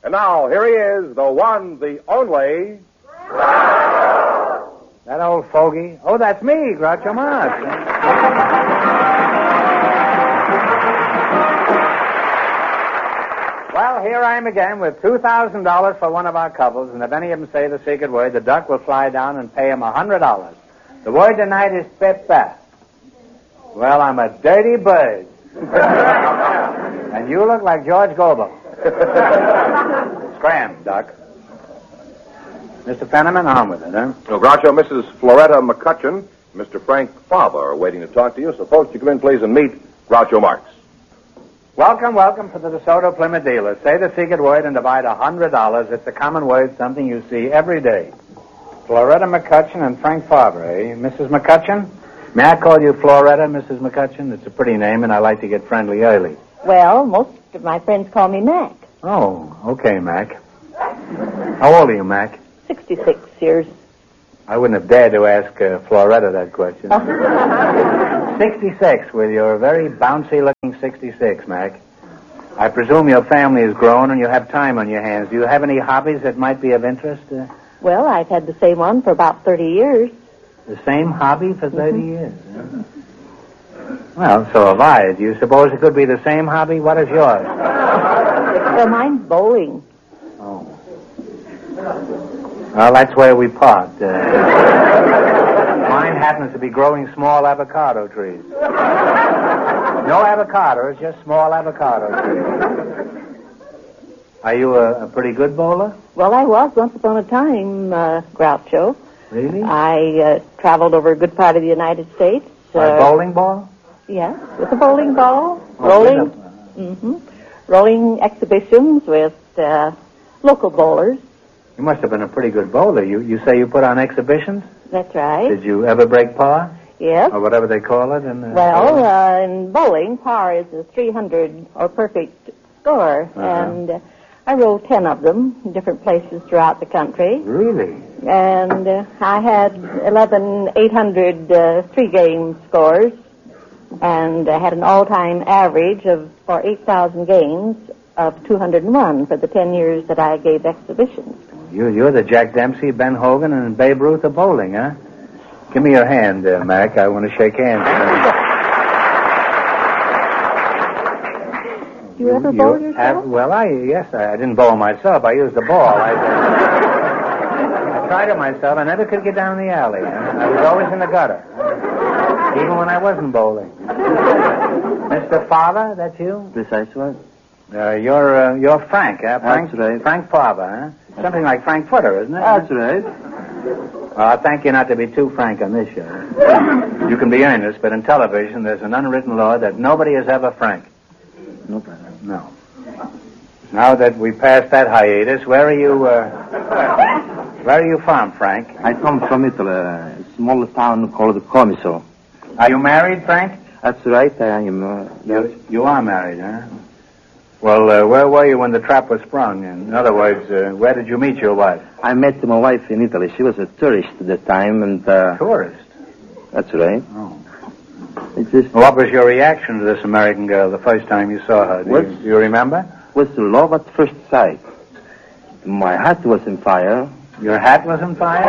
And now, here he is, the one, the only... That old fogey? Oh, that's me, Groucho Marx. Well, here I am again with $2,000 for one of our couples, and if any of them say the secret word, the duck will fly down and pay him $100. The word tonight is Pepe. Well, I'm a dirty bird. And you look like George Gobel. Scram, Duck. Mr. Fenneman, on with it, huh? Well, Groucho, Mrs. Floretta McCutcheon, Mr. Frank Fava are waiting to talk to you. So, folks, you come in, please, and meet Groucho Marx. Welcome for the DeSoto Plymouth dealers. Say the secret word and divide $100. It's a common word, something you see every day. Floretta McCutcheon and Frank Fava, eh? Mrs. McCutcheon? May I call you Floretta, Mrs. McCutcheon? It's a pretty name, and I like to get friendly early. Well, most of my friends call me Mac. Oh, okay, Mac. How old are you, Mac? 66 years. I wouldn't have dared to ask Floretta that question. 66, with your very bouncy-looking 66, Mac. I presume your family is grown and you have time on your hands. Do you have any hobbies that might be of interest? Well, I've had the same one for about 30 years. The same hobby for 30 years? Huh? Well, so have I. Do you suppose it could be the same hobby? What is yours? Well, mine's bowling. Oh. Well, that's where we part. Mine happens to be growing small avocado trees. No avocados, just small avocado trees. Are you a pretty good bowler? Well, I was once upon a time, Groucho. Really? I traveled over a good part of the United States. A bowling ball? Yes, with a bowling ball. Oh, Rolling exhibitions with local bowlers. You must have been a pretty good bowler. You say you put on exhibitions? That's right. Did you ever break par? Yes. Or whatever they call it? In bowling, par is a 300 or perfect score. Uh-huh. And I rolled 10 of them in different places throughout the country. Really? And I had 11 800 three-game scores. And I had an all-time average for 8,000 games of 201 for the 10 years that I gave exhibitions. You're the Jack Dempsey, Ben Hogan, and Babe Ruth of bowling, huh? Give me your hand, Mac. I want to shake hands. You ever bowl yourself? Yes, I didn't bowl myself. I used the ball. I tried it myself. I never could get down the alley. I was always in the gutter, even when I wasn't bowling. Mr. Fava, that's you? Precisely. You're Frank, huh? That's right. Frank Fava, huh? Something like Frank Footer, isn't it? That's right. Well, I thank you not to be too frank on this show. You can be earnest, but in television, there's an unwritten law that nobody is ever frank. No problem. No. Now that we passed that hiatus, where are you from, Frank? I come from Italy, a small town called Comiso. Are you married, Frank? That's right, I am. You are married, huh? Well, where were you when the trap was sprung? In other words, where did you meet your wife? I met my wife in Italy. She was a tourist at the time, and... Tourist? That's right. Oh. Just... What was your reaction to this American girl the first time you saw her? Do you remember? It was love at first sight. My hat was on fire. Your hat was on fire?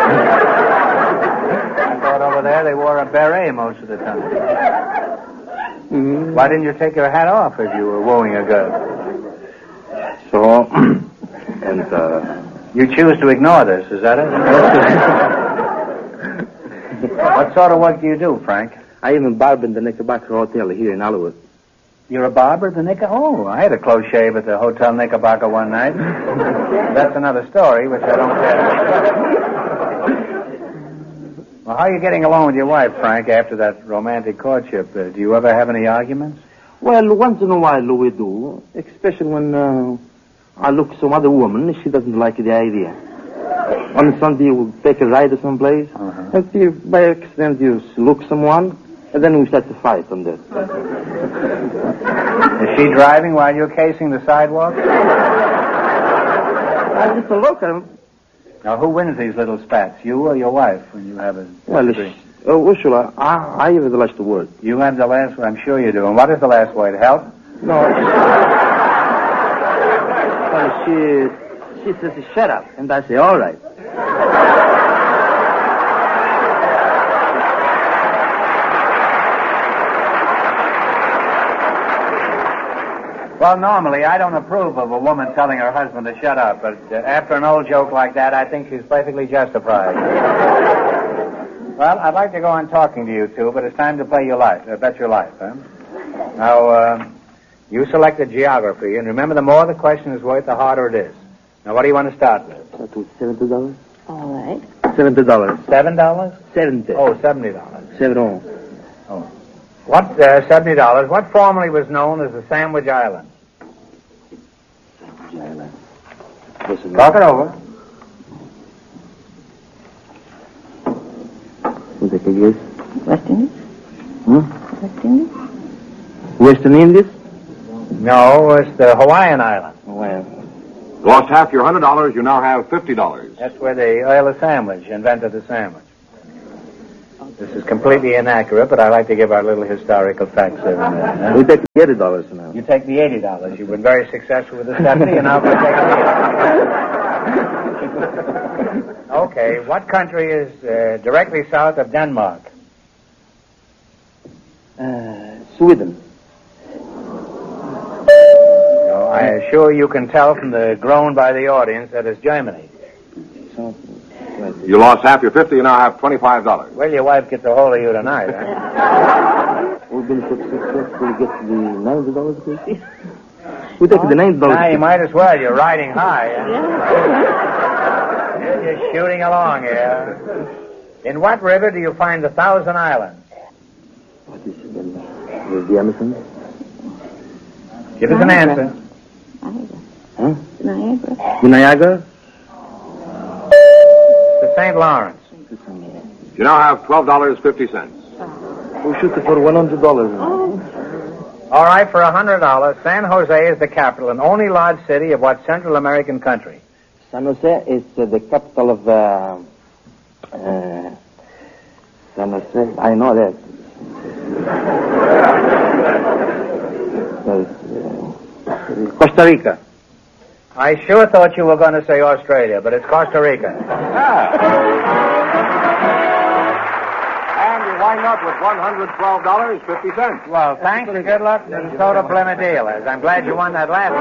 I thought over there they wore a beret most of the time. Mm-hmm. Why didn't you take your hat off if you were wooing a girl? So, and, You choose to ignore this, is that it? What sort of work do you do, Frank? I am a barber in the Knickerbocker Hotel here in Hollywood. You're a barber at the Knickerbocker? Oh, I had a close shave at the Hotel Knickerbocker one night. That's another story, which I don't care. Well, how are you getting along with your wife, Frank, after that romantic courtship? Do you ever have any arguments? Well, once in a while we do, especially when I look at some other woman, she doesn't like the idea. On Sunday, we take a ride to someplace, and see, by accident you look someone, and then we start to fight on that. Is she driving while you're casing the sidewalk? I just look at him. Now, who wins these little spats, you or your wife, when you have a... Well, Ursula, I have the last word. You have the last word? I'm sure you do. And what is the last word? Help? No. She says, shut up. And I say, all right. Well, normally, I don't approve of a woman telling her husband to shut up, but after an old joke like that, I think she's perfectly justified. Well, I'd like to go on talking to you two, but it's time to play your life, bet your life, huh? Now, you selected geography, and remember, the more the question is worth, the harder it is. Now, what do you want to start with? Start with $70. All right. $70. $7? 70. Oh, $70. 70. Oh. What, $70, what formerly was known as the Sandwich Islands? Talk it over. We'll take a guess. West Indies? West Indies? Western Indies? No, it's the Hawaiian Islands. Well, Lost half your $100, you now have $50. That's where the Earl of Sandwich invented the sandwich. This is completely inaccurate, but I like to give our little historical facts here and there. Huh? we take the $80 now. You take the $80. You've been very successful with the 70, and now we'll take the 80. Okay, what country is directly south of Denmark? Sweden. No, I assure you can tell from the groan by the audience that it's Germany. You lost half your $50, you now have $25. Well, your wife gets a hold of you tonight, huh? We've been successful to get the $90, please. We take the $90. Now, you might as well. You're riding high. Huh? You're just shooting along here. In what river do you find the Thousand Islands? What is it then? The Amazon? Give us an answer. Niagara. Huh? Niagara. The Niagara? The St. Lawrence. You now have $12.50. We'll shoot it for $100. All right, for $100, San Jose is the capital and only large city of what Central American country? San Jose is the capital of San Jose. I know that. Costa Rica. I sure thought you were going to say Australia, but it's Costa Rica. And you wind up with $112.50. Well, thanks and good luck to the Soda Plymouth dealers. I'm glad you won that last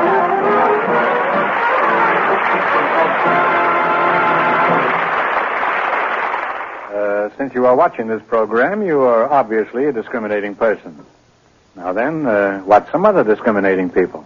one. Since you are watching this program, you are obviously a discriminating person. Now then, what's some other discriminating people?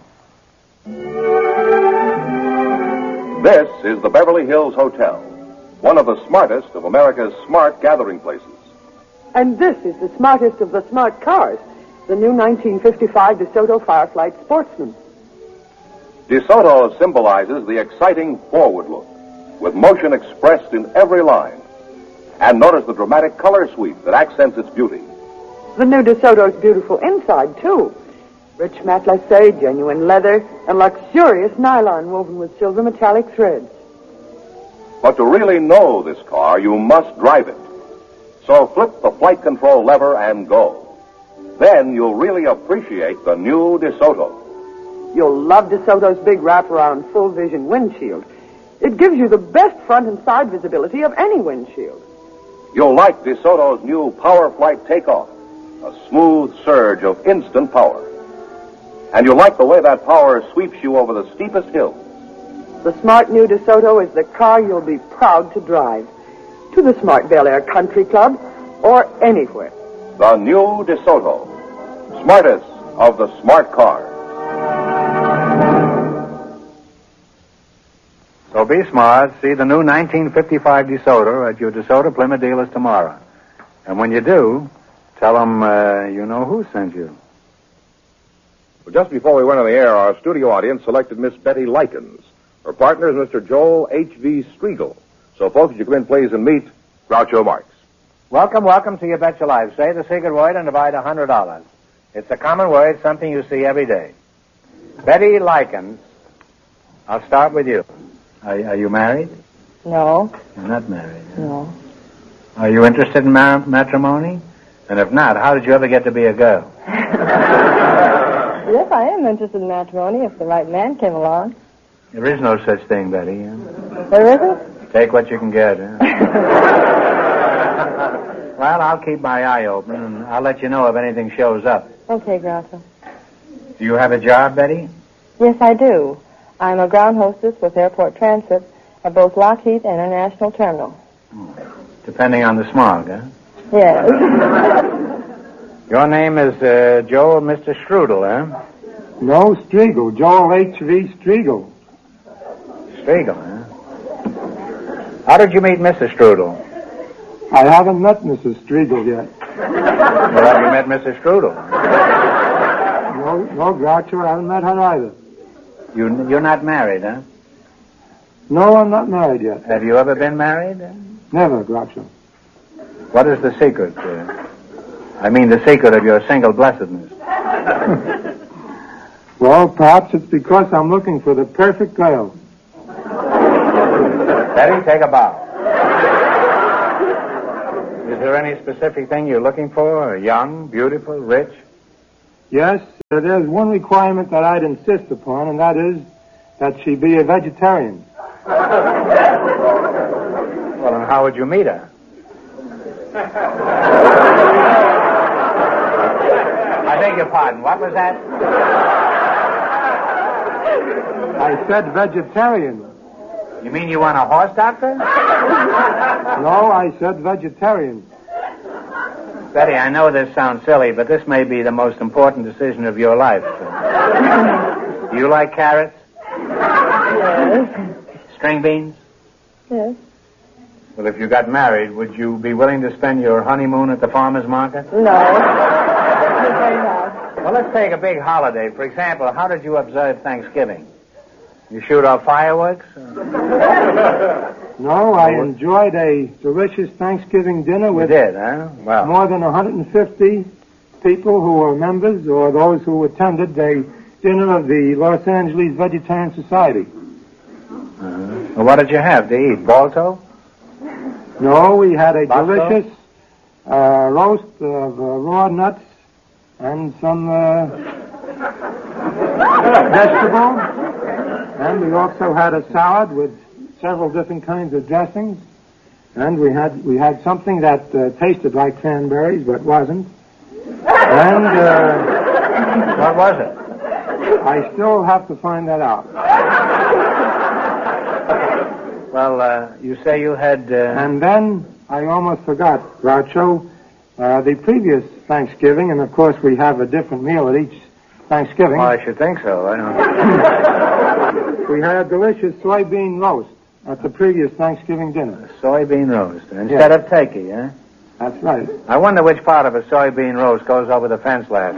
This is the Beverly Hills Hotel, one of the smartest of America's smart gathering places. And this is the smartest of the smart cars, the new 1955 DeSoto Firefly Sportsman. DeSoto symbolizes the exciting forward look, with motion expressed in every line. And notice the dramatic color sweep that accents its beauty. The new DeSoto's beautiful inside, too. Rich matelassé, genuine leather, and luxurious nylon woven with silver metallic threads. But to really know this car, you must drive it. So flip the flight control lever and go. Then you'll really appreciate the new DeSoto. You'll love DeSoto's big wraparound full vision windshield. It gives you the best front and side visibility of any windshield. You'll like DeSoto's new Power Flight Takeoff, a smooth surge of instant power. And you'll like the way that power sweeps you over the steepest hills. The smart new DeSoto is the car you'll be proud to drive. To the smart Bel Air Country Club or anywhere. The new DeSoto, smartest of the smart cars. So be smart. See the new 1955 DeSoto at your DeSoto Plymouth dealers tomorrow. And when you do, tell them you know who sent you. Well, just before we went on the air, our studio audience selected Miss Betty Likens. Her partner is Mr. Joel H.V. Striegel. So, folks, you come in, please, and meet Groucho Marx. Welcome to You Bet Your Life. Say the secret word and divide $100. It's a common word, something you see every day. Betty Likens, I'll start with you. Are you married? No. You're not married. Huh? No. Are you interested in matrimony? And if not, how did you ever get to be a girl? Yes, I am interested in matrimony if the right man came along. There is no such thing, Betty. There isn't? Take what you can get. Well, I'll keep my eye open, and I'll let you know if anything shows up. Okay, Groucho. Do you have a job, Betty? Yes, I do. I'm a ground hostess with Airport Transit at both Lockheed and International Terminal. Depending on the smog, huh? Yes. Your name is Joel Mr. Strudel, huh? No, Striegel. Joel H.V. Striegel. Strudel, huh? How did you meet Mrs. Strudel? I haven't met Mrs. Striegel yet. Well, have you met Mrs. Strudel? No, Groucho, I haven't met her either. You're not married, huh? No, I'm not married yet. Have you ever been married? Never, Groucho. What is the secret? I mean, the secret of your single blessedness. Well, perhaps it's because I'm looking for the perfect girl. Betty, take a bow. Is there any specific thing you're looking for? Young, beautiful, rich? Yes, there's one requirement that I'd insist upon, and that is that she be a vegetarian. Well, and how would you meet her? I beg your pardon. What was that? I said vegetarian. You mean you want a horse doctor? No, I said vegetarian. Betty, I know this sounds silly, but this may be the most important decision of your life. Do you like carrots? Yes. String beans? Yes. Well, if you got married, would you be willing to spend your honeymoon at the farmer's market? No. Well, let's take a big holiday. For example, how did you observe Thanksgiving? You shoot off fireworks? No, I enjoyed a delicious Thanksgiving dinner with You did, huh? Well, more than 150 people who were members or those who attended the dinner of the Los Angeles Vegetarian Society. well, what did you have to eat? Balto? No, we had a Bosco? delicious roast of raw nuts and some vegetables. And we also had a salad with several different kinds of dressings. And we had something that tasted like cranberries but wasn't. And What was it? I still have to find that out. Well, you say you had... And then I almost forgot, Groucho, the previous Thanksgiving, and of course we have a different meal at each Thanksgiving. Well, I should think so. I don't... We had a delicious soybean roast at the previous Thanksgiving dinner. Soybean roast instead of turkey, huh? That's right. I wonder which part of a soybean roast goes over the fence last.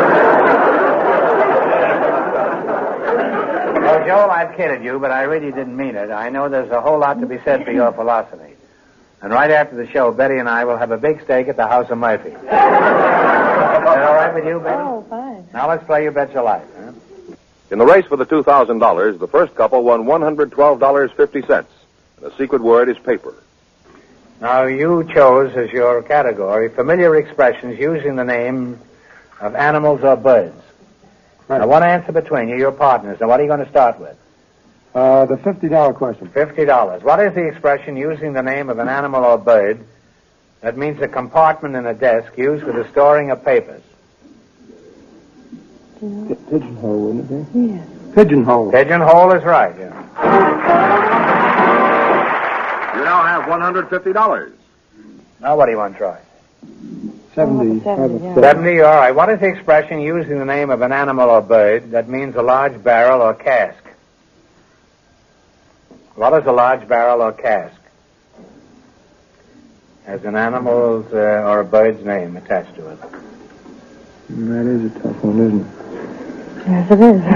Well, Joel, I've kidded you, but I really didn't mean it. I know there's a whole lot to be said for your philosophy. And right after the show, Betty and I will have a big steak at the House of Murphy. Is that all right with you, Betty? Oh, fine. Now let's play You Bet Your Life, huh? In the race for the $2,000, the first couple won $112.50. And the secret word is paper. Now, you chose as your category familiar expressions using the name of animals or birds. Right. Now, one answer between you, your partners. Now, what are you going to start with? The $50 question. $50. What is the expression using the name of an animal or bird that means a compartment in a desk used for the storing of papers? Pigeonhole, wouldn't it be? Yes. Pigeonhole. Pigeonhole is right, yeah. You now have $150. Now, what do you want to try? 70. 70, yeah. 70, all right. What is the expression using the name of an animal or bird that means a large barrel or cask? What is a large barrel or cask? Has an animal's or a bird's name attached to it. That is a tough one, isn't it? Yes, it is.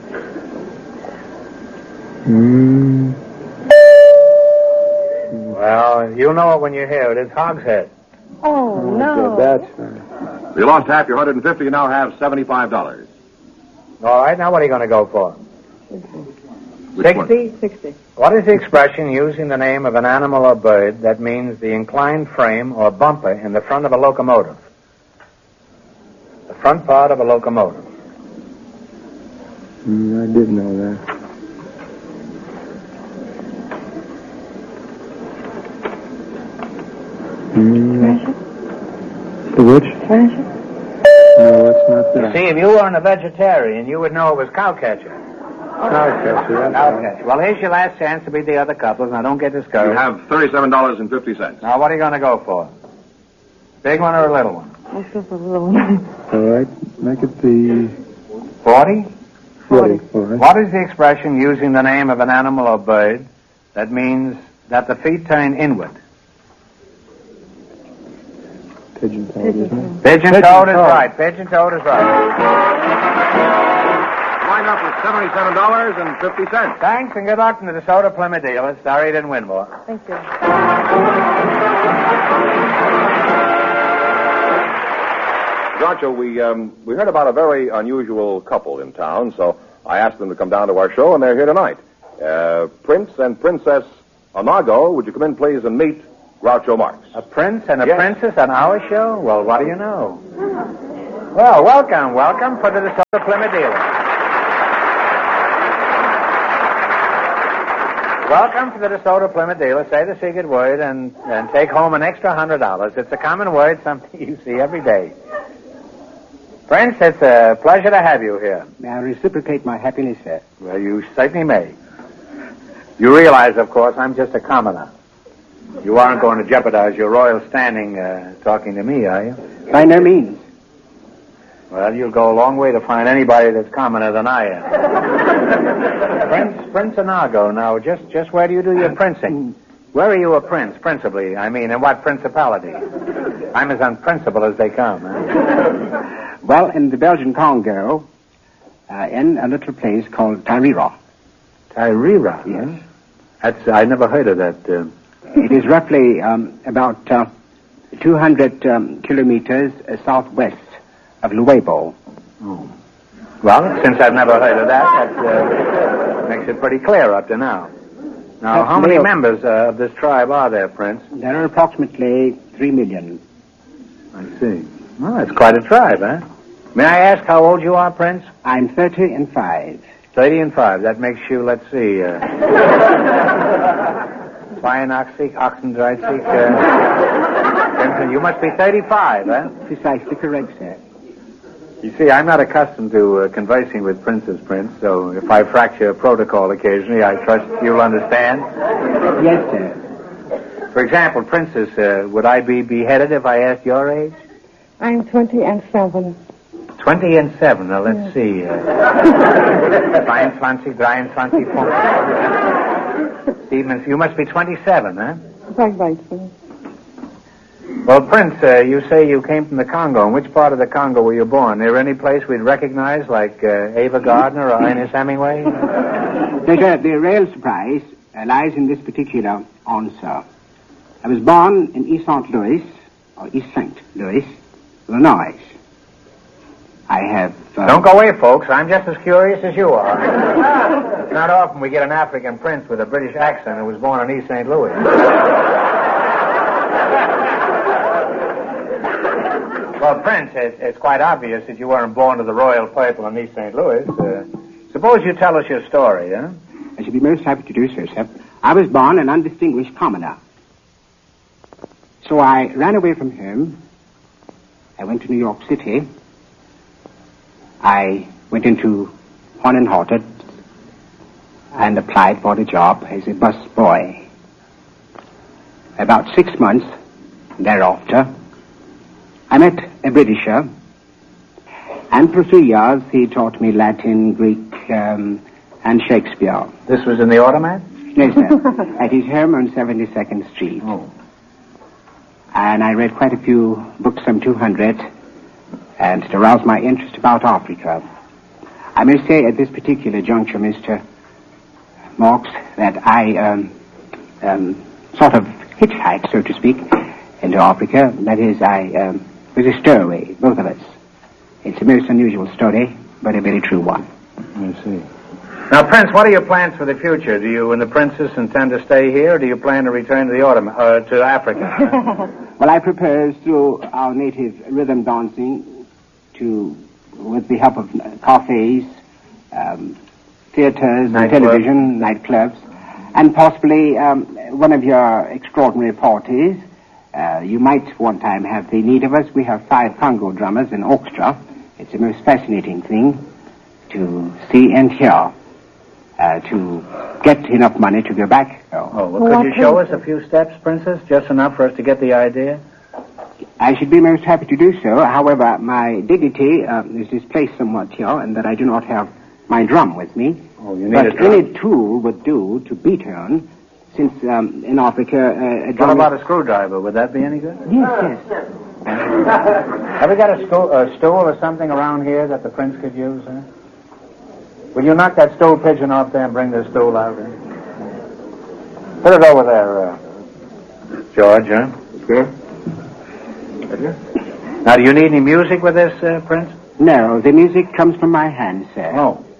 Well, you'll know it when you hear it. It's hogshead. Oh, no. That's You lost half your $150. You now have $75. All right, now what are you going to go for? Which one? 60? 60. What is the expression using the name of an animal or bird that means the inclined frame or bumper in the front of a locomotive? The front part of a locomotive. I did know that. The which? Treasure? No, it's not that. See, if you weren't a vegetarian, you would know it was cowcatcher. Cowcatcher, that's Cowcatcher. Well, here's your last chance to beat the other couples. Now, don't get discouraged. You have $37.50. Now, what are you going to go for? Big one or a little one? Let's go for a little one. All right. Make it the 40? 40. All right. What is the expression using the name of an animal or bird that means that the feet turn inward? Pigeon-toed, isn't it? Pigeon-toed is right. Pigeon-toed is right. Wind up with $77.50. Thanks and good luck from the DeSoto Plymouth dealers. Sorry you didn't win more. Thank you. Groucho, we heard about a very unusual couple in town, so I asked them to come down to our show, and they're here tonight. Prince and Princess Amago, would you come in, please, and meet Groucho Marx? A prince and a Yes. princess on our show? Well, what do you know? Well, welcome for the DeSoto Plymouth dealers. Welcome to the DeSoto Plymouth dealer. Say the secret word and take home an extra $100. It's a common word, something you see every day. Prince, it's a pleasure to have you here. May I reciprocate my happiness, sir? Well, you certainly may. You realize, of course, I'm just a commoner. You aren't going to jeopardize your royal standing talking to me, are you? By no means. Well, you'll go a long way to find anybody that's commoner than I am. Prince Anago, now, just where do you do your princing? Where are you a prince, principally? I mean, in what principality? I'm as unprincipled as they come. Huh? Well, in the Belgian Congo, in a little place called Tairira. Tairira? Yes. I never heard of that. It is roughly about 200 kilometers southwest of Luebo. Oh. Well, since I've never heard of that makes it pretty clear up to now. Now, how many members of this tribe are there, Prince? There are approximately 3 million. I see. Well, that's quite a tribe, huh? May I ask how old you are, Prince? I'm 30 and 5. 30 and 5. That makes you, let's see, Oxendreit, you must be 35, huh? Precisely correct, sir. You see, I'm not accustomed to conversing with princes, Prince, so if I fracture protocol occasionally, I trust you'll understand. Yes, sir. For example, Princess, would I be beheaded if I asked your age? I'm 20 and 7. 20 and 7. Now, let's see. 23, 23, 4. Stevens, you must be 27, huh? Right, sir. Well, Prince, you say you came from the Congo. In which part of the Congo were you born? Is there any place we'd recognize, like Ava Gardner or Ernest Hemingway? The real surprise lies in this particular answer. I was born in East St. Louis, or East St. Louis, Illinois. I have... Don't go away, folks. I'm just as curious as you are. It's not often we get an African prince with a British accent who was born in East St. Louis. Well, Prince, it's quite obvious that you weren't born to the royal purple in East St. Louis. Suppose you tell us your story, huh? I should be most happy to do so, sir. I was born an undistinguished commoner. So I ran away from home. I went to New York City. I went into Horn & Hardart and applied for the job as a bus boy. About 6 months thereafter, I met a Britisher, and for 3 years he taught me Latin, Greek, and Shakespeare. This was in the automat? No, sir. At his home on 72nd Street. Oh. And I read quite a few books, some 200, and to arouse my interest about Africa. I may say at this particular juncture, Mr. Marx, that I sort of hitchhiked, so to speak, into Africa. That is, I was a stowaway, both of us. It's a most unusual story, but a very true one. I see. Now, Prince, what are your plans for the future? Do you and the princess intend to stay here, or do you plan to return to to Africa? Well, I propose through our native rhythm dancing with the help of cafes, theaters, and television, nightclubs, and possibly one of your extraordinary parties, You might one time have the need of us. We have 5 Congo drummers in orchestra. It's a most fascinating thing to see and hear, to get enough money to go back. Oh, well, could you show us a few steps, Princess? Just enough for us to get the idea? I should be most happy to do so. However, my dignity is displaced somewhat here, and that I do not have my drum with me. Oh, you need a but drum. any tool would do to beat on, since in Africa a What drum about a screwdriver? Would that be any good? Yes. Have we got a stool or something around here that the prince could use? Huh? Will you knock that stool pigeon off there and bring the stool out? Put it over there, George, huh? Okay. Now, do you need any music with this, Prince? No, the music comes from my hand, sir. Oh.